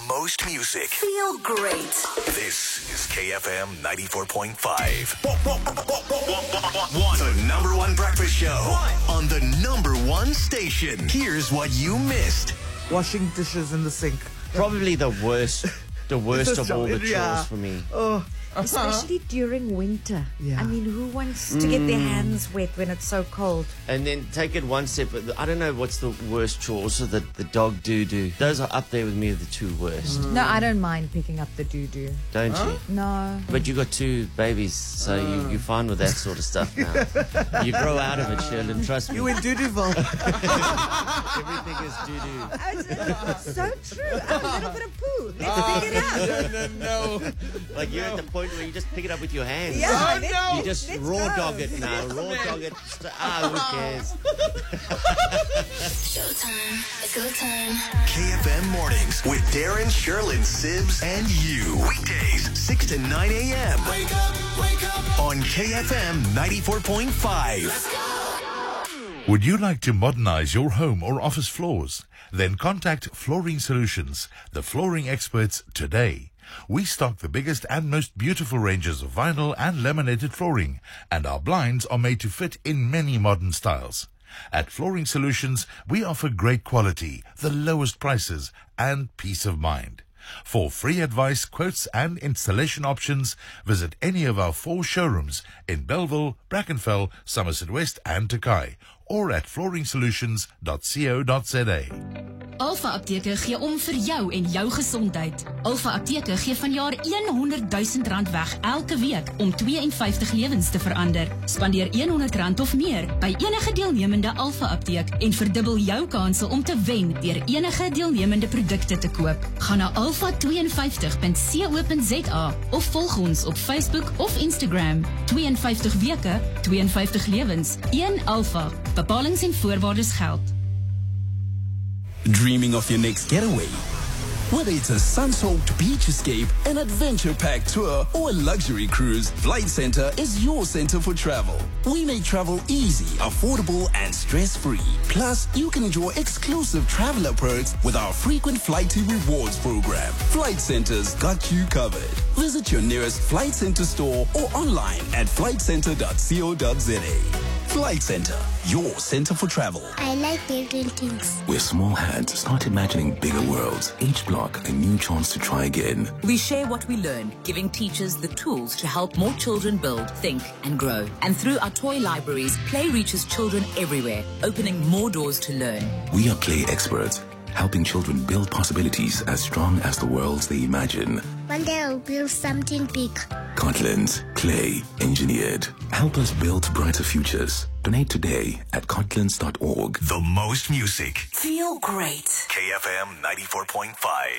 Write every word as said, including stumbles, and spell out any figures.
most music. Feel great. This is K F M ninety-four point five. The number one breakfast show on the number one station. Here's what you missed. Washing dishes in the sink. Probably the worst, the worst of So, all the chores yeah. for me. Oh, Especially during winter. Yeah. I mean, who wants to get their hands wet when it's so cold? And then take it one step. I don't know what's the worst chore. Also, the, the dog doo-doo. Those are up there with me, the two worst. No, I don't mind picking up the doo-doo. Don't you? No. But you got two babies, so you, you're fine with that sort of stuff now. You grow out of it, Sherlyn, trust me. you in Doodooville. Everything is doo-doo. It's so true. A little bit of poo. Let's pick it up. No, no, no. Like you're at the point where you just pick it up with your hands. Yeah, Oh, let's- no. You just let's raw go. dog it now. Raw dog it. St- Ah, who cares? Showtime. It's go time. K F M mornings with Darren, Sherlyn, Sibs, and you. Weekdays, six to nine a.m. Wake up, wake up. On K F M ninety-four point five. Would you like to modernize your home or office floors? Then contact Flooring Solutions, the flooring experts, today. We stock the biggest and most beautiful ranges of vinyl and laminated flooring, and our blinds are made to fit in many modern styles. At Flooring Solutions, we offer great quality, the lowest prices, and peace of mind. For free advice, quotes, and installation options, visit any of our four showrooms in Belleville, Brackenfell, Somerset West, and Takai, or at flooring solutions dot co dot za. Alpha Apteke gee om vir jou en jou gesondheid. Alpha Apteke gee vanjaar honderd duisend rand weg elke week om tweeënvyftig lewens te verander. Spandeer honderd rand of meer by enige deelnemende Alpha Apteek en verdubbel jou kanse om te wen deur enige deelnemende produkte te koop. Gaan na alpha twee en vyftig punt co punt za of volg ons op Facebook of Instagram. tweeënvyftig weke, tweeënvyftig lewens, een Alpha. Bepalings en voorwaardes geld. Dreaming of your next getaway? Whether it's a sun-soaked beach escape, an adventure-packed tour, or a luxury cruise, Flight Centre is your center for travel. We make travel easy, affordable, and stress-free. Plus, you can enjoy exclusive traveler perks with our frequent Flighty Rewards program. Flight Centre's got you covered. Visit your nearest Flight Centre store or online at flight centre dot co dot za. Flight Centre, your center for travel. I like building things. Where small hands start imagining bigger worlds. Each block a new chance to try again. We share what we learn, giving teachers the tools to help more children build, think, and grow. And through our toy libraries, play reaches children everywhere, opening more doors to learn. We are play experts, helping children build possibilities as strong as the worlds they imagine. One day I'll build something big. Cortland's Clay Engineered. Help us build brighter futures. Donate today at cortlands dot org. The most music. Feel great. K F M ninety-four point five.